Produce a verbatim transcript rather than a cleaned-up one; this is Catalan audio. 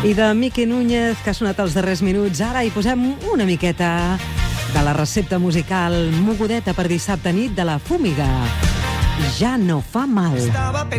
I de Miqui Núñez, que ha sonat els darrers minuts, ara hi posem una miqueta de la recepta musical mogudeta per dissabte nit de la Fúmiga. Ja no fa mal.